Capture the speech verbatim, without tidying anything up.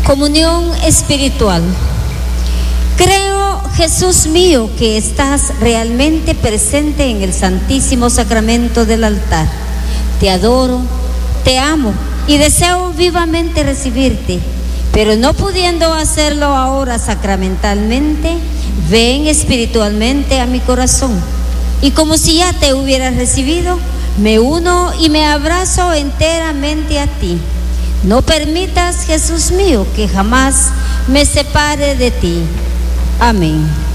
Comunión espiritual. Creo, Jesús mío, que estás realmente presente en el Santísimo Sacramento del altar. Te adoro, te amo y deseo vivamente recibirte, pero no pudiendo hacerlo ahora sacramentalmente, ven espiritualmente a mi corazón. Y como si ya te hubieras recibido, me uno y me abrazo enteramente a ti. No permitas, Jesús mío, que jamás me separe de ti. Amén.